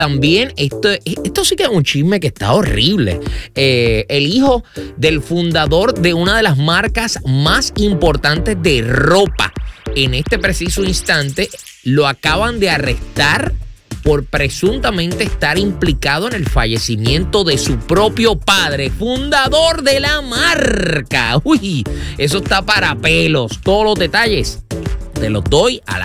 También, esto sí que es un chisme que está horrible. El hijo del fundador de una de las marcas más importantes de ropa, en este preciso instante, lo acaban de arrestar por presuntamente estar implicado en el fallecimiento de su propio padre, fundador de la marca. Uy, eso está para pelos. Todos los detalles te los doy a las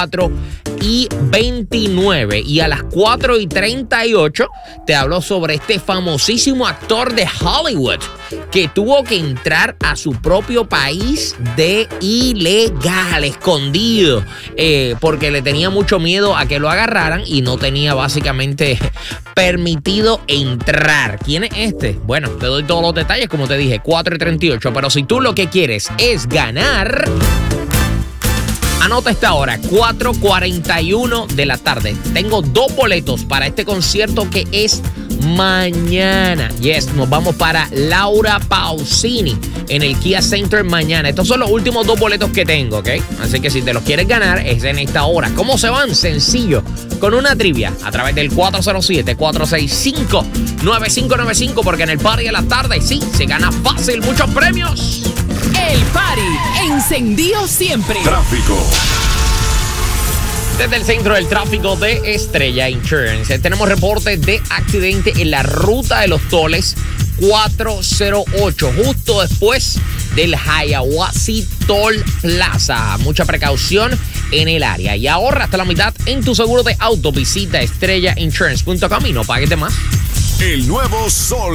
4:29 y a las 4:38 te hablo sobre este famosísimo actor de Hollywood que tuvo que entrar a su propio país de ilegal, escondido, porque le tenía mucho miedo a que lo agarraran y no tenía básicamente permitido entrar. ¿Quién es este? Bueno, te doy todos los detalles, como te dije, 4:38, pero si tú lo que quieres es ganar, anota esta hora, 4:41 de la tarde. Tengo 2 boletos para este concierto que es mañana. Yes, nos vamos para Laura Pausini en el Kia Center mañana. Estos son los últimos 2 boletos que tengo, ¿ok? Así que si te los quieres ganar, es en esta hora. ¿Cómo se van? Sencillo. Con una trivia a través del 407-465-9595, porque en el party de la tarde, sí, se gana fácil muchos premios. El party encendido siempre. Tráfico. Desde el centro del tráfico de Estrella Insurance, tenemos reportes de accidente en la ruta de los Toles 408, justo después del Hiawassee Toll Plaza. Mucha precaución en el área y ahorra hasta la mitad en tu seguro de auto. Visita estrellainsurance.com y no pagues de más. El nuevo Sol